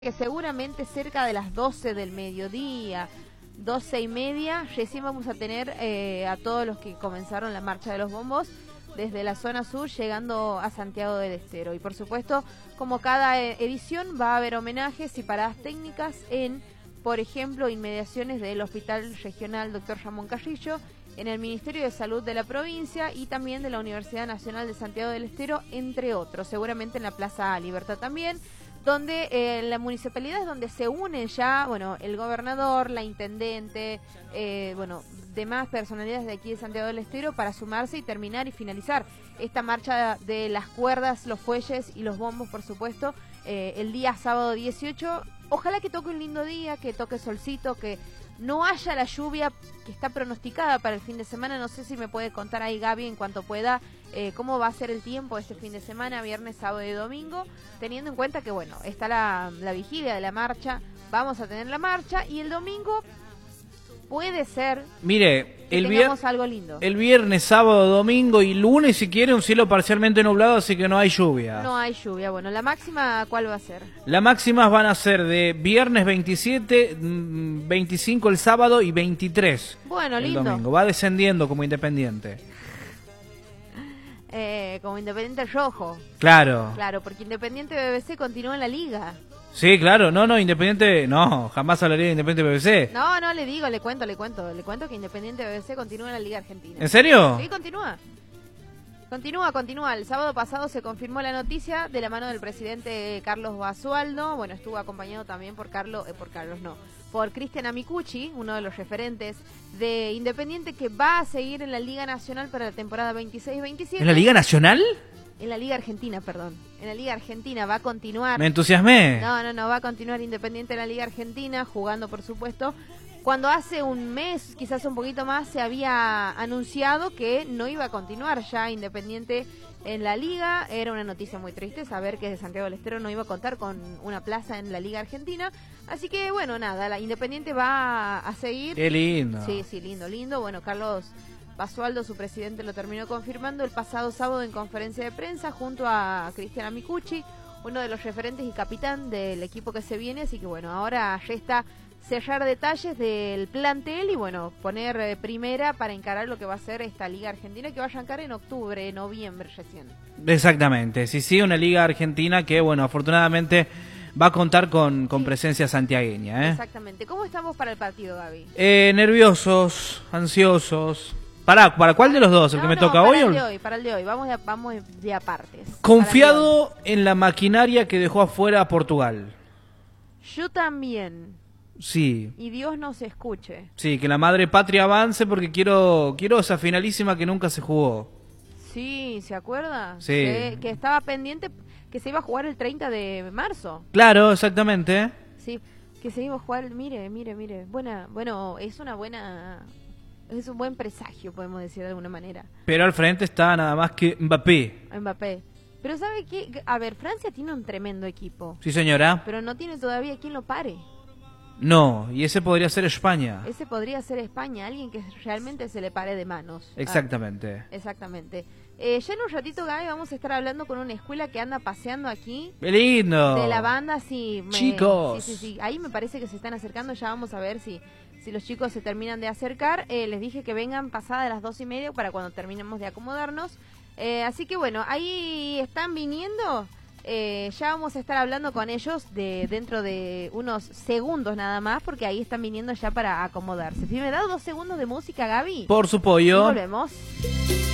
que seguramente cerca de las 12 del mediodía, 12:30, recién vamos a tener a todos los que comenzaron la marcha de los bombos desde la zona sur llegando a Santiago del Estero. Y por supuesto, como cada edición, va a haber homenajes y paradas técnicas en, por ejemplo, inmediaciones del Hospital Regional Dr. Ramón Carrillo, en el Ministerio de Salud de la provincia y también de la Universidad Nacional de Santiago del Estero, entre otros. Seguramente en la Plaza Libertad también, donde la municipalidad es donde se unen ya, bueno, el gobernador, la intendente, demás personalidades de aquí de Santiago del Estero para sumarse y terminar y finalizar esta marcha de las cuerdas, los fuelles y los bombos, por supuesto, el día sábado 18. Ojalá que toque un lindo día, que toque solcito, que no haya la lluvia que está pronosticada para el fin de semana. No sé si me puede contar ahí Gaby en cuanto pueda cómo va a ser el tiempo este fin de semana, viernes, sábado y domingo, teniendo en cuenta que, bueno, está la vigilia de la marcha, vamos a tener la marcha y el domingo puede ser que tengamos algo lindo. El viernes, sábado, domingo y lunes, si quiere, un cielo parcialmente nublado, así que no hay lluvia. No hay lluvia. Bueno, ¿la máxima cuál va a ser? Las máximas van a ser de viernes 27, 25 el sábado y 23 bueno, el lindo. domingo. Va descendiendo como Independiente. Como Independiente rojo. Claro. Claro, porque Independiente BBC continúa en la liga. Sí, claro, no, Independiente, no, jamás hablaría de Independiente BBC. No, le digo, le cuento que Independiente BBC continúa en la Liga Argentina. ¿En serio? Sí, continúa. Continúa. El sábado pasado se confirmó la noticia de la mano del presidente Carlos Basualdo. Bueno, estuvo acompañado también por Cristian Amicucci, uno de los referentes de Independiente, que va a seguir en la Liga Nacional para la temporada 26-27. ¿En la Liga Nacional? En la Liga Argentina, perdón. En la Liga Argentina va a continuar. Me entusiasmé. No, va a continuar Independiente en la Liga Argentina, jugando, por supuesto. Cuando hace un mes, quizás un poquito más, se había anunciado que no iba a continuar ya Independiente en la Liga. Era una noticia muy triste saber que Santiago del Estero no iba a contar con una plaza en la Liga Argentina. Así que, bueno, nada, la Independiente va a seguir. Qué lindo. Sí, lindo. Bueno, Carlos Basualdo, su presidente, lo terminó confirmando el pasado sábado en conferencia de prensa junto a Cristian Amicucci, uno de los referentes y capitán del equipo que se viene. Así que, bueno, ahora resta cerrar detalles del plantel y, bueno, poner primera para encarar lo que va a ser esta Liga Argentina, que va a arrancar en octubre, noviembre recién. Exactamente, sí, una Liga Argentina que, bueno, afortunadamente va a contar con presencia santiagueña. Exactamente. ¿Cómo estamos para el partido, Gaby? Nerviosos, ansiosos. ¿Para cuál de los dos? ¿El que me toca hoy? Para el de hoy. Vamos de apartes. Confiado en la maquinaria que dejó afuera a Portugal. Yo también. Sí. Y Dios nos escuche. Sí, que la madre patria avance porque quiero esa finalísima que nunca se jugó. Sí, ¿se acuerda? Sí. Que estaba pendiente, que se iba a jugar el 30 de marzo. Claro, exactamente. Sí, que se iba a jugar, mire. Es un buen presagio, podemos decir de alguna manera. Pero al frente está nada más que Mbappé. Pero ¿sabe qué? A ver, Francia tiene un tremendo equipo. Sí, señora. Pero no tiene todavía quien lo pare. No, y ese podría ser España. Ese podría ser España, alguien que realmente se le pare de manos. Exactamente. Exactamente. Ya en un ratito, Gaby, vamos a estar hablando con una escuela que anda paseando aquí. ¡Qué lindo! De la banda, sí. Chicos. Sí. Ahí me parece que se están acercando, ya vamos a ver si los chicos se terminan de acercar. Les dije que vengan pasadas las 2:30 para cuando terminemos de acomodarnos. Así que, bueno, ahí están viniendo. Ya vamos a estar hablando con ellos dentro de unos segundos nada más, porque ahí están viniendo ya para acomodarse. Si me da 2 segundos de música, Gaby. Por su pollo. Y volvemos.